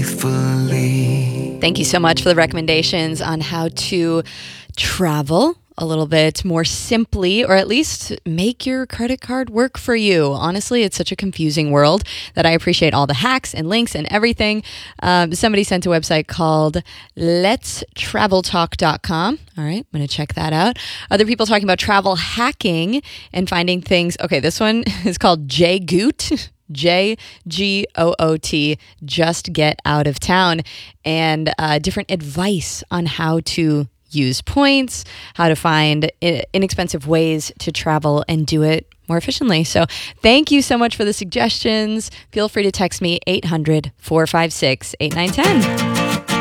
faithfully. Thank you so much for the recommendations on how to travel a little bit more simply, or at least make your credit card work for you. Honestly, it's such a confusing world that I appreciate all the hacks and links and everything. Somebody sent a website called letstraveltalk.com. All right, I'm going to check that out. Other people talking about travel hacking and finding things. Okay, this one is called JGOOT. JGOOT, just get out of town, and different advice on how to use points, how to find inexpensive ways to travel and do it more efficiently. So thank you so much for the suggestions. Feel free to text me 800-456-8910.